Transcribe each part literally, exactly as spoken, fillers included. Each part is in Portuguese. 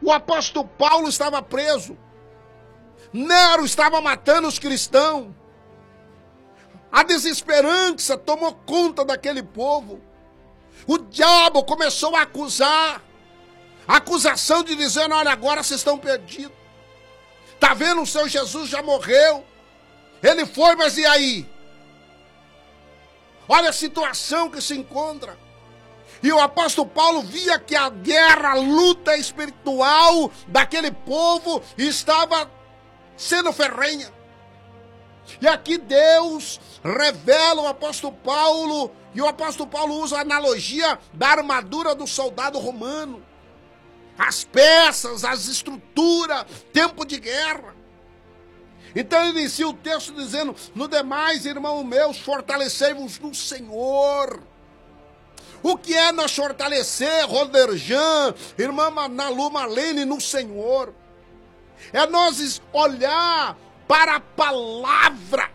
O apóstolo Paulo estava preso. Nero estava matando os cristãos. A desesperança tomou conta daquele povo. O diabo começou a acusar. A acusação de dizer, olha, agora vocês estão perdidos. Tá vendo, o seu Jesus já morreu. Ele foi, mas e aí? Olha a situação que se encontra. E o apóstolo Paulo via que a guerra, a luta espiritual daquele povo estava sendo ferrenha. E aqui Deus revela o apóstolo Paulo, e o apóstolo Paulo usa a analogia da armadura do soldado romano. As peças, as estruturas, tempo de guerra. Então ele inicia o texto dizendo, no demais, irmãos meus, fortalecei-vos no Senhor. O que é nós fortalecer, Roderjan, irmã Nalu Marlene, no Senhor? É nós olhar para a palavra.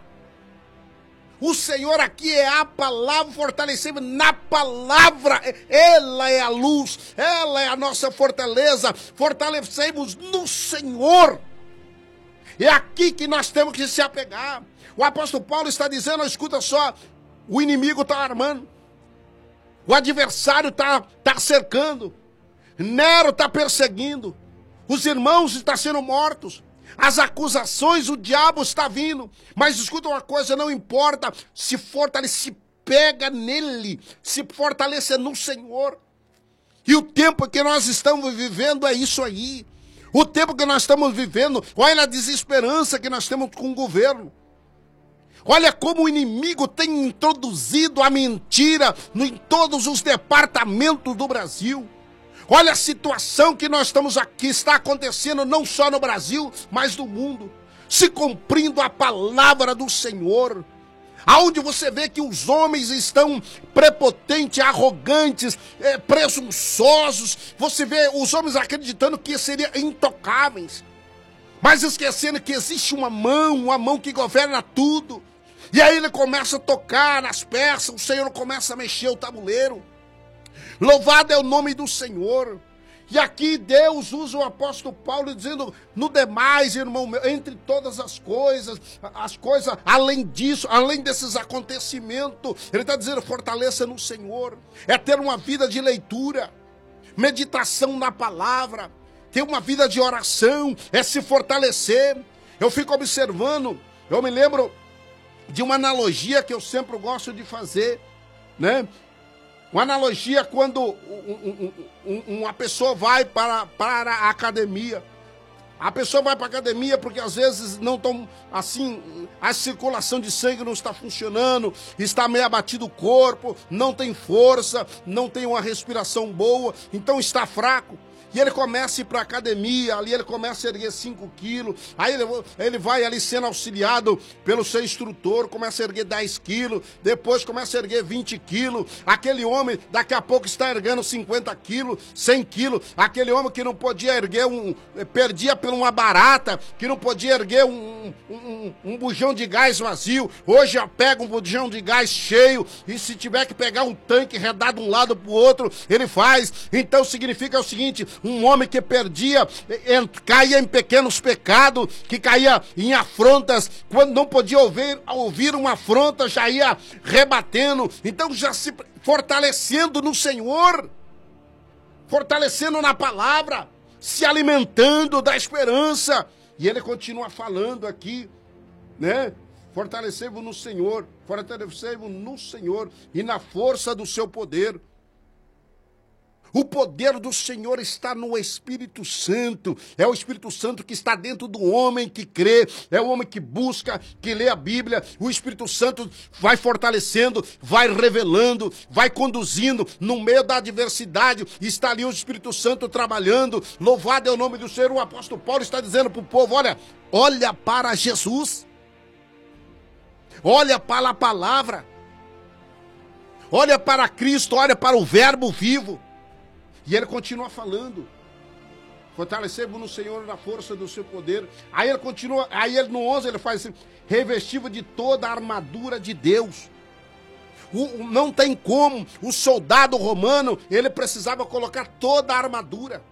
O Senhor aqui é a palavra, fortalecemos na palavra. Ela é a luz, ela é a nossa fortaleza. Fortalecemos no Senhor. É aqui que nós temos que se apegar. O apóstolo Paulo está dizendo, escuta só, o inimigo está armando. O adversário está tá cercando. Nero está perseguindo. Os irmãos estão sendo mortos. As acusações, o diabo está vindo. Mas escuta uma coisa, não importa se fortalece, se pega nele, se fortaleça no Senhor. E o tempo que nós estamos vivendo é isso aí. O tempo que nós estamos vivendo, olha a desesperança que nós temos com o governo. Olha como o inimigo tem introduzido a mentira em todos os departamentos do Brasil. Olha a situação que nós estamos aqui, está acontecendo não só no Brasil, mas no mundo. Se cumprindo a palavra do Senhor. Aonde você vê que os homens estão prepotentes, arrogantes, é, presunçosos. Você vê os homens acreditando que seriam intocáveis. Mas esquecendo que existe uma mão, uma mão que governa tudo. E aí ele começa a tocar nas peças, o Senhor começa a mexer o tabuleiro. Louvado é o nome do Senhor. E aqui Deus usa o apóstolo Paulo dizendo, no demais, irmão meu, entre todas as coisas, as coisas, além disso, além desses acontecimentos, ele está dizendo, fortaleça no Senhor. É ter uma vida de leitura, meditação na palavra, ter uma vida de oração, é se fortalecer. Eu fico observando, eu me lembro de uma analogia que eu sempre gosto de fazer, né? Uma analogia quando um, um, um, uma pessoa vai para, para a academia. A pessoa vai para a academia porque às vezes não estão assim, a circulação de sangue não está funcionando, está meio abatido o corpo, não tem força, não tem uma respiração boa, então está fraco. E ele começa a ir para a academia, ali ele começa a erguer cinco quilos, aí ele, ele vai ali sendo auxiliado pelo seu instrutor, começa a erguer dez quilos, depois começa a erguer vinte quilos, aquele homem daqui a pouco está erguendo cinquenta quilos, cem quilos, aquele homem que não podia erguer um, perdia por uma barata, que não podia erguer um, um, um, um bujão de gás vazio, hoje já pega um bujão de gás cheio, e se tiver que pegar um tanque redado de um lado para o outro, ele faz. Então significa o seguinte, um homem que perdia, caía em pequenos pecados, que caía em afrontas, quando não podia ouvir, ouvir uma afronta, já ia rebatendo, então já se fortalecendo no Senhor, fortalecendo na palavra, se alimentando da esperança. E ele continua falando aqui, né? Fortalecei-vos no Senhor, fortalecei-vos no Senhor e na força do seu poder. O poder do Senhor está no Espírito Santo. É o Espírito Santo que está dentro do homem que crê. É o homem que busca, que lê a Bíblia. O Espírito Santo vai fortalecendo, vai revelando, vai conduzindo. No meio da adversidade, está ali o Espírito Santo trabalhando. Louvado é o nome do Senhor. O apóstolo Paulo está dizendo para o povo, olha, olha para Jesus. Olha para a palavra. Olha para Cristo, olha para o Verbo vivo. E ele continua falando, fortalecei-vos no Senhor na força do seu poder. Aí ele continua, aí ele no onze ele faz assim, revestivo de toda a armadura de Deus. O, não tem como, o soldado romano, ele precisava colocar toda a armadura.